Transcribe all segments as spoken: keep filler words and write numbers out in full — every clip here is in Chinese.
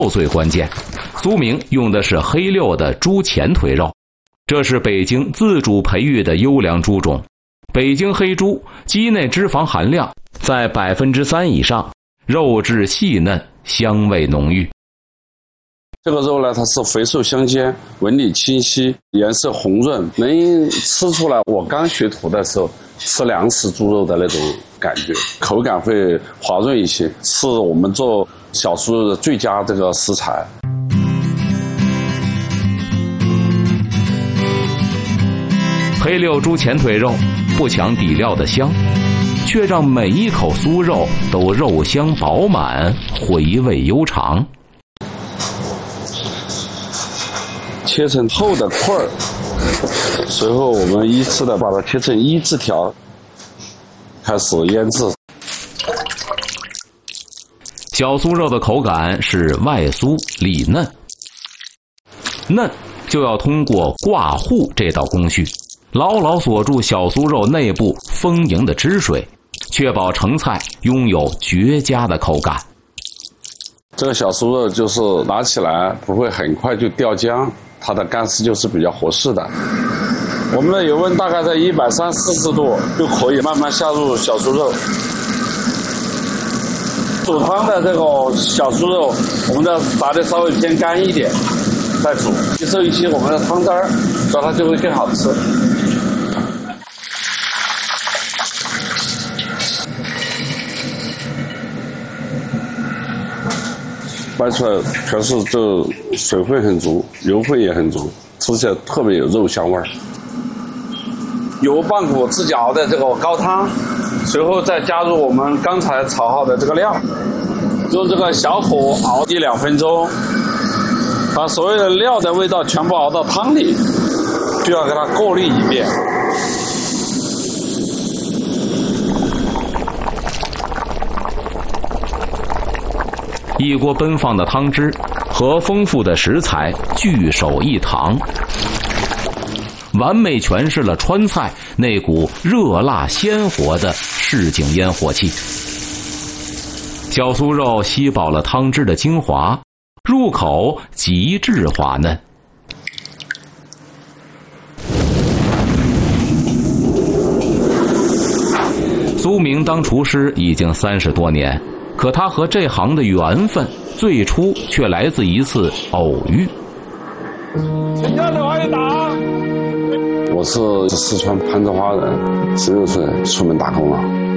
最关键，苏明用的是黑六的猪前腿肉，这是北京自主培育的优良猪种。北京黑猪肌内脂肪含量在百分之三以上，肉质细嫩，香味浓郁。 这个肉呢，它是肥瘦相间，纹理清晰，颜色红润，能吃出来我刚学徒的时候吃粮食猪肉的那种感觉，口感会滑润一些，是我们做小酥肉的最佳这个食材。 黑六猪前腿肉不抢底料的香，却让每一口酥肉都肉香饱满，回味悠长。 切成厚的块儿，随后我们依次的把它切成一字条，开始腌制。 小酥肉的口感是外酥里嫩，嫩就要通过挂糊这道工序，牢牢锁住小酥肉内部丰盈的汁水，确保成菜拥有绝佳的口感。 这个小酥肉就是拿起来不会很快就掉浆，它的干湿就是比较合适的。我们的油温大概在一百三四十度，就可以慢慢下入小酥肉。煮汤的这个小酥肉，我们要炸的稍微偏干一点，再煮，吸收一些我们的汤汁儿，所以它就会更好吃。掰出来全是这水分很足，油分也很足，吃起来特别有肉香味儿。由棒骨自己熬的这个高汤，随后再加入我们刚才炒好的这个料，用这个小火熬一两分钟，把所有的料的味道全部熬到汤里，就要给它过滤一遍。 一锅奔放的汤汁和丰富的食材聚首一堂，完美诠释了川菜那股热辣鲜活的市井烟火气。小酥肉吸饱了汤汁的精华，入口极致滑嫩。苏明当厨师已经三十多年，可他和这行的缘分最初却来自一次偶遇。 请教的欢迎打。我是四川攀枝花人，十六岁出门打工了。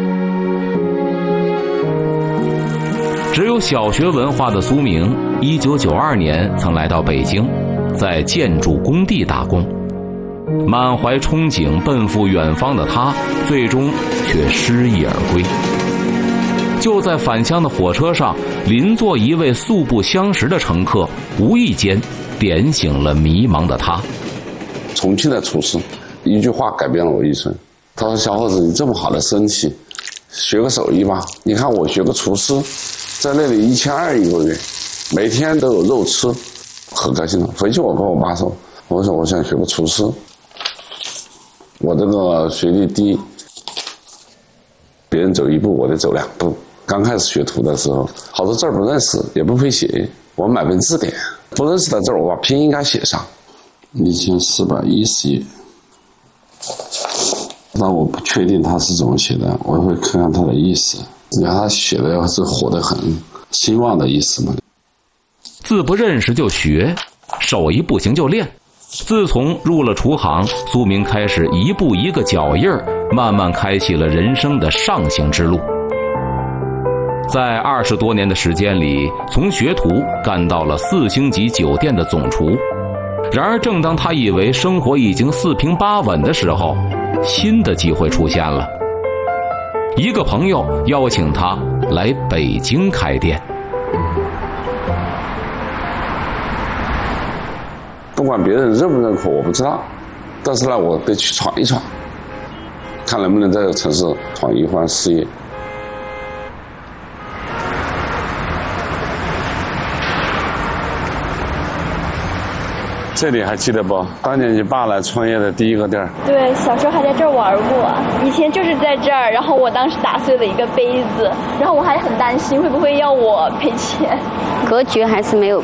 只有小学文化的苏明，一九九二年曾来到北京，在建筑工地打工。满怀憧憬奔赴远方的他，最终却失意而归。就在返乡的火车上，邻座一位素不相识的乘客无意间点醒了迷茫的他。 重庆的厨师一句话改变了我一生，他说：小伙子，你这么好的身体，学个手艺吧，你看我学个厨师，在那里一千二一个月，每天都有肉吃，很开心的。回去我跟我爸说，我说我想学个厨师，我这个学历低，别人走一步我得走两步。刚开始学徒的时候，好多字儿不认识，也不会写，我买本字典，不认识的字儿我把拼音给它写上。一千四百一十页，那我不确定他是怎么写的，我会看看他的意思。你看他写的要是活得很，兴旺的意思嘛。 字不认识就学，手艺不行就练。自从入了厨行，苏明开始一步一个脚印儿，慢慢开启了人生的上行之路。在二十多年的时间里，从学徒干到了四星级酒店的总厨。然而正当他以为生活已经四平八稳的时候，新的机会出现了。一个朋友邀请他来北京开店。 不管别人认不认可我不知道，但是呢，我得去闯一闯，看能不能在这个城市闯一番事业。这里还记得不？当年你爸来创业的第一个店。 对，小时候还在这儿玩过，以前就是在这儿，然后我当时打碎了一个杯子，然后我还很担心会不会要我赔钱， 格局还是没有